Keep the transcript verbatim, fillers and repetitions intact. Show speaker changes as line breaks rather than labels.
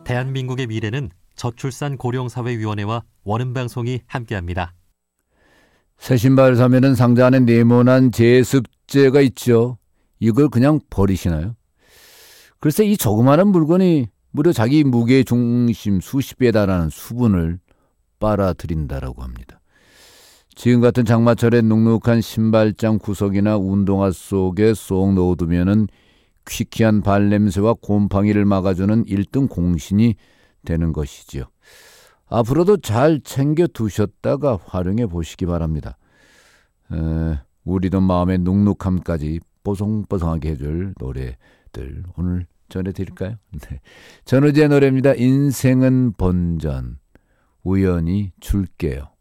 대한민국의 미래는 저출산 고령사회위원회와 원음방송이 함께합니다.
새 신발 사면은 상자 안에 네모난 제습제가 있죠. 이걸 그냥 버리시나요? 글쎄 이 조그마한 물건이 무려 자기 무게 중심 수십 배에 달하는 수분을 빨아들인다라고 합니다. 지금 같은 장마철에 눅눅한 신발장 구석이나 운동화 속에 쏙 넣어두면은 퀴퀴한 발냄새와 곰팡이를 막아주는 일 등 공신이 되는 것이지요. 앞으로도 잘 챙겨 두셨다가 활용해 보시기 바랍니다. 에, 우리도 마음의 눅눅함까지 뽀송뽀송하게 해줄 노래들 오늘 전해드릴까요? 네. 전우재의 노래입니다. 인생은 번전, 우연히 줄게요.